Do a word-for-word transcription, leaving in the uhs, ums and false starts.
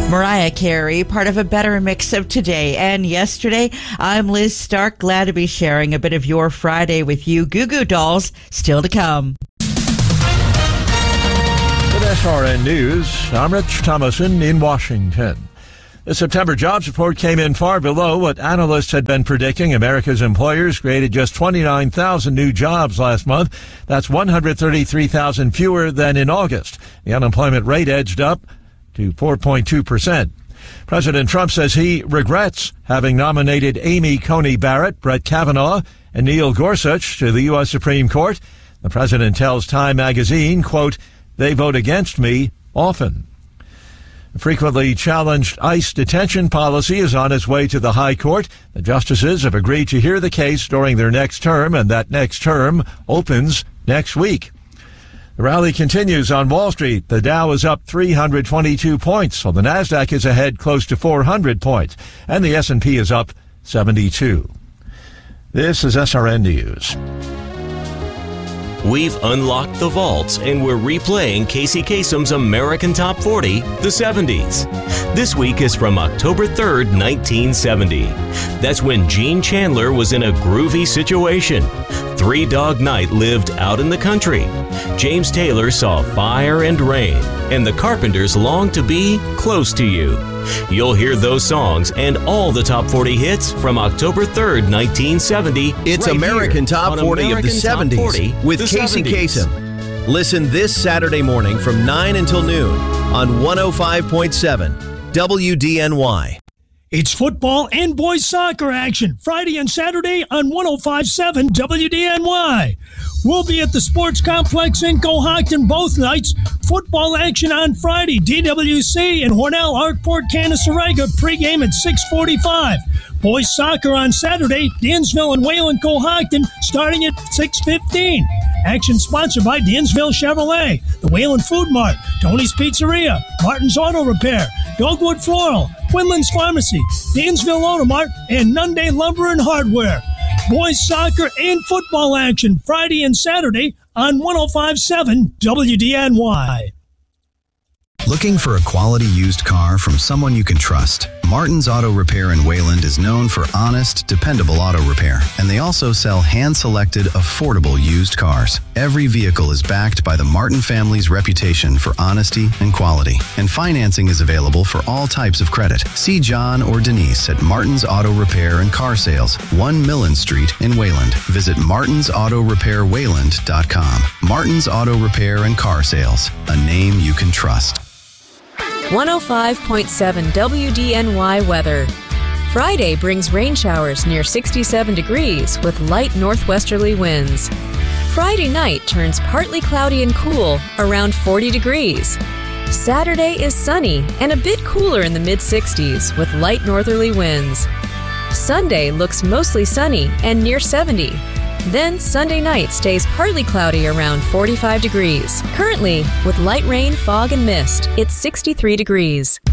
Mariah Carey, part of a better mix of today and yesterday. I'm Liz Stark, glad to be sharing a bit of your Friday with you. Goo Goo Dolls, still to come. With S R N News, I'm Rich Thomason in Washington. The September jobs report came in far below what analysts had been predicting. America's employers created just twenty-nine thousand new jobs last month. That's one hundred thirty-three thousand fewer than in August. The unemployment rate edged up to four point two percent. President Trump says he regrets having nominated Amy Coney Barrett, Brett Kavanaugh, and Neil Gorsuch to the U S Supreme Court. The president tells Time magazine, quote, "They vote against me often." The frequently challenged ICE detention policy is on its way to the High Court. The justices have agreed to hear the case during their next term, and that next term opens next week. The rally continues on Wall Street. The Dow is up three hundred twenty-two points, while the Nasdaq is ahead close to four hundred points, and the S and P is up seventy-two. This is S R N News. We've unlocked the vaults and we're replaying Casey Kasem's American Top forty, the seventies. This week is from October third, nineteen seventy. That's when Gene Chandler was in a groovy situation. Three Dog Night lived out in the country. James Taylor saw Fire and Rain, and the Carpenters longed to be close to you. You'll hear those songs and all the top forty hits from October third, nineteen seventy. It's right American Top forty American of the seventies forty, with the Casey seventies. Kasem. Listen this Saturday morning from nine until noon on one oh five point seven W D N Y. It's football and boys soccer action Friday and Saturday on one oh five point seven W D N Y. We'll be at the Sports Complex in Cohocton both nights. Football action on Friday. D W C and Hornell Arkport Canasarega pregame at six forty-five. Boys soccer on Saturday. Dansville and Wayland Cohocton starting at six fifteen. Action sponsored by Dansville Chevrolet, the Wayland Food Mart, Tony's Pizzeria, Martin's Auto Repair, Dogwood Floral, Quinlan's Pharmacy, Dansville Auto Mart, and Nunday Lumber and Hardware. Boys soccer and football action Friday and Saturday on one oh five point seven W D N Y. Looking for a quality used car from someone you can trust? Martin's Auto Repair in Wayland is known for honest, dependable auto repair, and they also sell hand-selected, affordable used cars. Every vehicle is backed by the Martin family's reputation for honesty and quality, and financing is available for all types of credit. See John or Denise at Martin's Auto Repair and Car Sales, one Millen Street in Wayland. Visit martins auto repair wayland dot com. Martin's Auto Repair and Car Sales, a name you can trust. one oh five point seven W D N Y weather. Friday brings rain showers near sixty-seven degrees with light northwesterly winds. Friday night turns partly cloudy and cool around forty degrees. Saturday is sunny and a bit cooler in the mid-sixties with light northerly winds. Sunday looks mostly sunny and near seventy. Then Sunday night stays partly cloudy around forty-five degrees. Currently, with light rain, fog, and mist, it's sixty-three degrees.